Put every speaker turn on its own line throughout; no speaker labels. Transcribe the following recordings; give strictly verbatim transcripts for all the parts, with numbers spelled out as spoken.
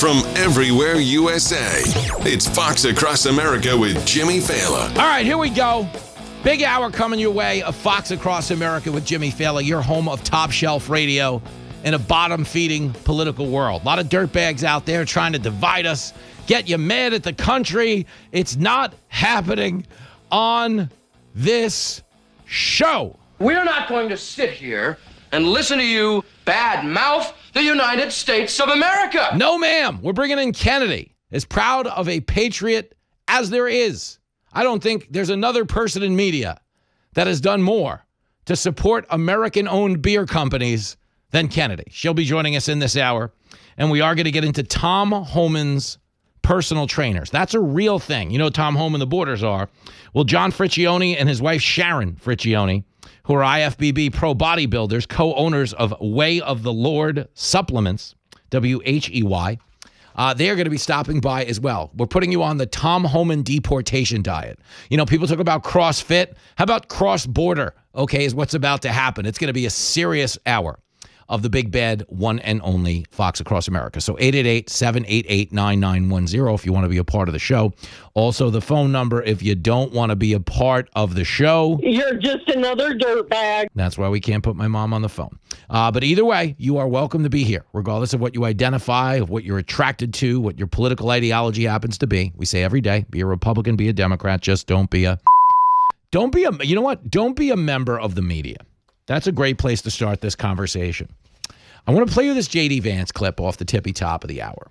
from everywhere U S A. It's Fox Across America with Jimmy Fallon.
All right, here we go. Big hour coming your way of Fox Across America with Jimmy Fallon, your home of top shelf radio in a bottom-feeding political world. A lot of dirtbags out there trying to divide us, get you mad at the country. It's not happening on this show.
We're not going to sit here and listen to you bad-mouth the United States of America.
No, ma'am. We're bringing in Kennedy, as proud of a patriot as there is. I don't think there's another person in media that has done more to support American-owned beer companies than Kennedy. She'll be joining us in this hour, and we are going to get into Tom Homan's personal trainers. That's a real thing. You know what Tom Homan, the Borders are? Well, John Friccione and his wife Sharon Friccione, who are I F B B pro bodybuilders, co-owners of Way of the Lord Supplements, W H E Y, uh, they're going to be stopping by as well. We're putting you on the Tom Homan deportation diet. You know, people talk about CrossFit. How about cross-border, okay, is what's about to happen. It's going to be a serious hour of the big bad one and only Fox Across America. So eight eight eight, seven eight eight, nine nine one zero if you want to be a part of the show. Also, the phone number if you don't want to be a part of the show.
You're just another dirtbag.
That's why we can't put my mom on the phone. Uh, but either way, you are welcome to be here, regardless of what you identify, of what you're attracted to, what your political ideology happens to be. We say every day, be a Republican, be a Democrat, just don't be a... Don't be a... You know what? Don't be a member of the media. That's a great place to start this conversation. I want to play you this J D Vance clip off the tippy top of the hour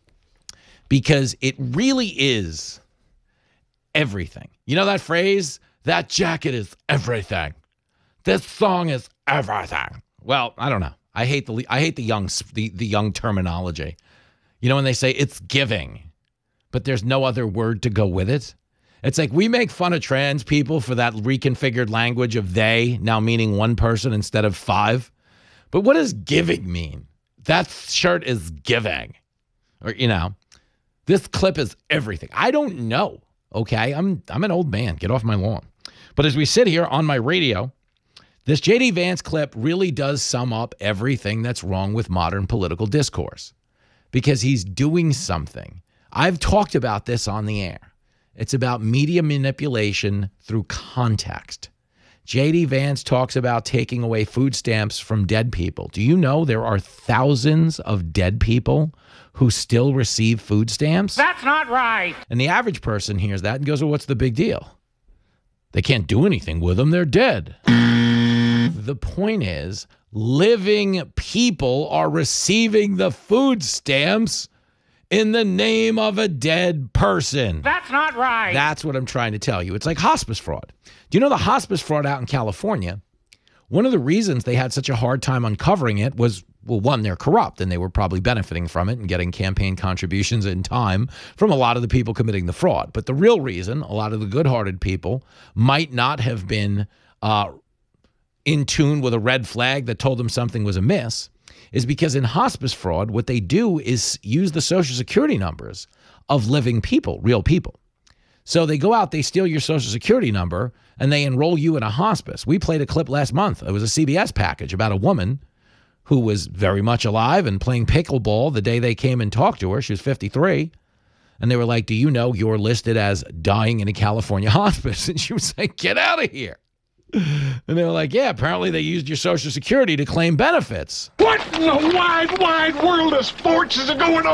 because it really is everything. You know that phrase? That jacket is everything. This song is everything. Well, I don't know. I hate the I hate the young the, the young terminology. You know when they say it's giving, but there's no other word to go with it? It's like we make fun of trans people for that reconfigured language of they now meaning one person instead of five. But what does giving mean? That shirt is giving. Or, you know, this clip is everything. I don't know, okay? I'm I'm an old man. Get off my lawn. But as we sit here on my radio, this J D Vance clip really does sum up everything that's wrong with modern political discourse because he's doing something. I've talked about this on the air. It's about media manipulation through context. J D Vance talks about taking away food stamps from dead people. Do you know there are thousands of dead people who still receive food stamps?
That's not right.
And the average person hears that and goes, well, what's the big deal? They can't do anything with them. They're dead. The point is, living people are receiving the food stamps in the name of a dead person.
That's not right.
That's what I'm trying to tell you. It's like hospice fraud. Do you know the hospice fraud out in California? One of the reasons they had such a hard time uncovering it was, well, one, they're corrupt, and they were probably benefiting from it and getting campaign contributions in time from a lot of the people committing the fraud. But the real reason a lot of the good-hearted people might not have been uh, in tune with a red flag that told them something was amiss is because in hospice fraud, what they do is use the Social Security numbers of living people, real people. So they go out, they steal your Social Security number, and they enroll you in a hospice. We played a clip last month. It was a C B S package about a woman who was very much alive and playing pickleball the day they came and talked to her. She was fifty-three. And they were like, do you know you're listed as dying in a California hospice? And she was like, get out of here. And they were like, yeah, apparently they used your Social Security to claim benefits.
What in the wide, wide world of sports is going on?